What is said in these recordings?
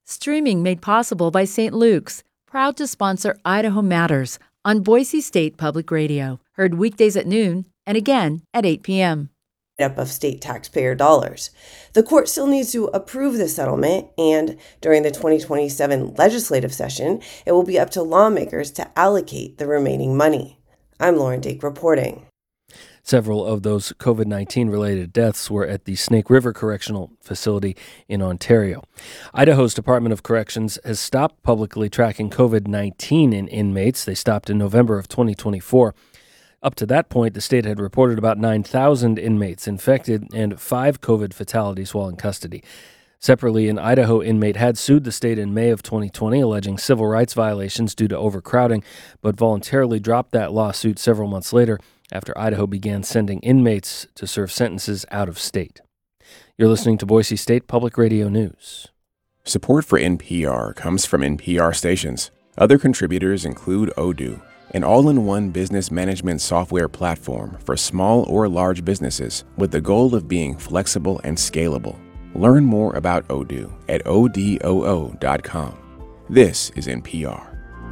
Streaming made possible by St. Luke's, proud to sponsor Idaho Matters on Boise State Public Radio. Heard weekdays at noon and again at 8 p.m. Up of state taxpayer dollars. The court still needs to approve the settlement, and during the 2027 legislative session, it will be up to lawmakers to allocate the remaining money. I'm Lauren Dake reporting. Several of those COVID-19 related deaths were at the Snake River Correctional Facility in Ontario. Idaho's Department of Corrections has stopped publicly tracking COVID-19 in inmates. They stopped in November of 2024. Up to that point, the state had reported about 9,000 inmates infected and 5 COVID fatalities while in custody. Separately, an Idaho inmate had sued the state in May of 2020, alleging civil rights violations due to overcrowding, but voluntarily dropped that lawsuit several months later after Idaho began sending inmates to serve sentences out of state. You're listening to Boise State Public Radio News. Support for NPR comes from NPR stations. Other contributors include Odoo, an all-in-one business management software platform for small or large businesses with the goal of being flexible and scalable. Learn more about Odoo at odoo.com. This is NPR.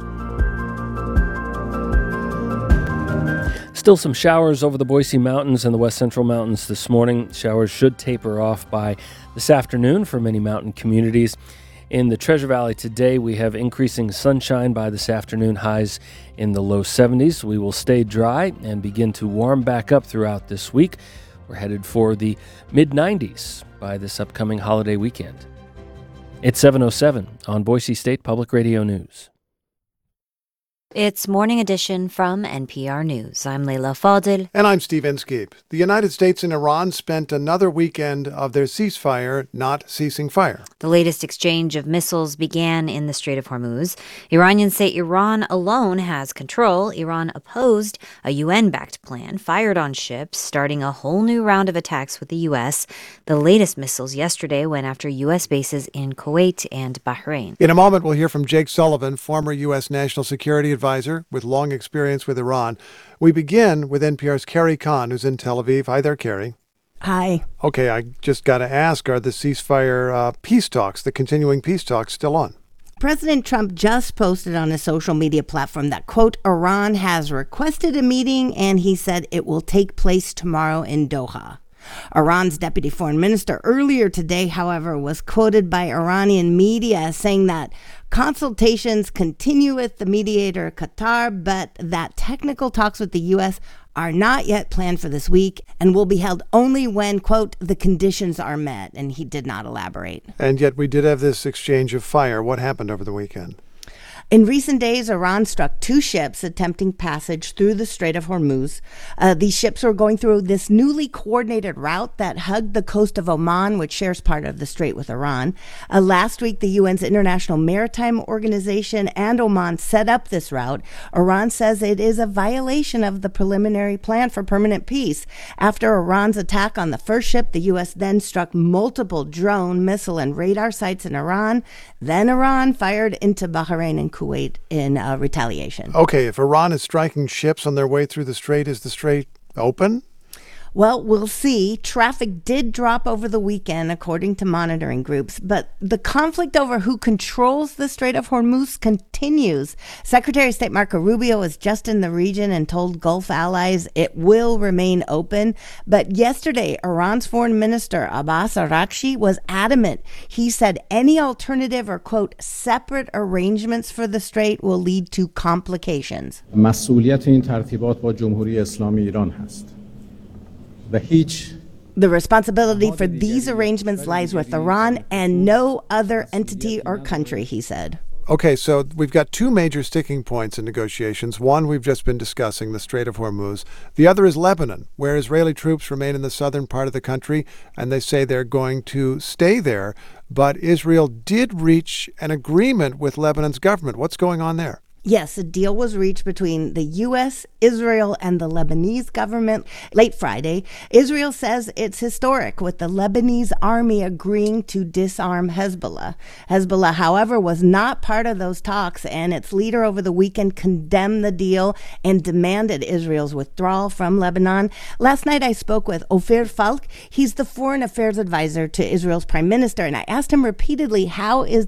Still some showers over the Boise Mountains and the West Central Mountains this morning. Showers should taper off by this afternoon for many mountain communities. In the Treasure Valley today, we have increasing sunshine by this afternoon, highs in the low 70s. We will stay dry and begin to warm back up throughout this week. We're headed for the mid-90s by this upcoming holiday weekend. It's 7:07 on Boise State Public Radio News. It's Morning Edition from NPR News. I'm Leila Fadil. And I'm Steve Inskeep. The United States and Iran spent another weekend of their ceasefire not ceasing fire. The latest exchange of missiles began in the Strait of Hormuz. Iranians say Iran alone has control. Iran opposed a UN-backed plan fired on ships, starting a whole new round of attacks with the U.S. The latest missiles yesterday went after U.S. bases in Kuwait and Bahrain. In a moment, we'll hear from Jake Sullivan, former U.S. National Security Advisor with long experience with Iran. We begin with NPR's Carrie Kahn, who's in Tel Aviv. Hi there, Carrie. Hi. Okay, I just got to ask, are the ceasefire peace talks, the continuing peace talks, still on? President Trump just posted on his social media platform that, quote, Iran has requested a meeting, and he said it will take place tomorrow in Doha. Iran's deputy foreign minister earlier today, however, was quoted by Iranian media as saying that consultations continue with the mediator Qatar, but that technical talks with the U.S. are not yet planned for this week and will be held only when, quote, the conditions are met. And he did not elaborate. And yet we did have this exchange of fire. What happened over the weekend? In recent days, Iran struck 2 ships attempting passage through the Strait of Hormuz. These ships were going through this newly coordinated route that hugged the coast of Oman, which shares part of the strait with Iran. Last week, the UN's International Maritime Organization and Oman set up this route. Iran says it is a violation of the preliminary plan for permanent peace. After Iran's attack on the first ship, the U.S. then struck multiple drone, missile, and radar sites in Iran. Then Iran fired into Bahrain and Kuwait in retaliation. Okay, if Iran is striking ships on their way through the strait, is the strait open? Well, we'll see. Traffic did drop over the weekend, according to monitoring groups, but the conflict over who controls the Strait of Hormuz continues. Secretary of State Marco Rubio was just in the region and told Gulf allies it will remain open. But yesterday, Iran's foreign minister, Abbas Araghchi, was adamant. He said any alternative or, quote, separate arrangements for the strait will lead to complications. مسئولیت این ترتیبات با جمهوری اسلامی ایران هست. The responsibility for these arrangements lies with Iran and no other entity or country, he said. Okay, so we've got 2 major sticking points in negotiations. One we've just been discussing, the Strait of Hormuz. The other is Lebanon, where Israeli troops remain in the southern part of the country, and they say they're going to stay there. But Israel did reach an agreement with Lebanon's government. What's going on there? Yes, a deal was reached between the U.S., Israel, and the Lebanese government late Friday. Israel says it's historic, with the Lebanese army agreeing to disarm Hezbollah. Hezbollah, however, was not part of those talks, and its leader over the weekend condemned the deal and demanded Israel's withdrawal from Lebanon. Last night, I spoke with Ofer Falk. He's the foreign affairs advisor to Israel's prime minister, and I asked him repeatedly, how is